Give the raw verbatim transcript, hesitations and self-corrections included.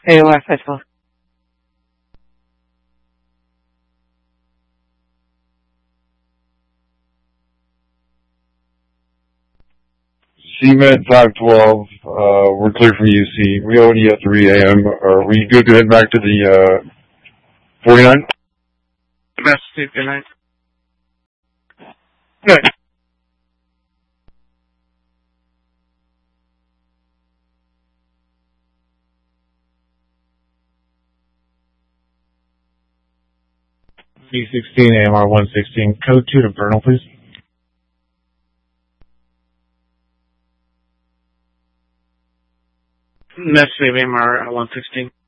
A O F High School. C Med five twelve, uh, we're clear from U C. We O D at three A M. Are we good to head back to the, uh, forty-nine? Massachusetts, good night. Good. B sixteen A M R one sixteen, code two to Vernal, please. Massachusetts, A M R one sixteen.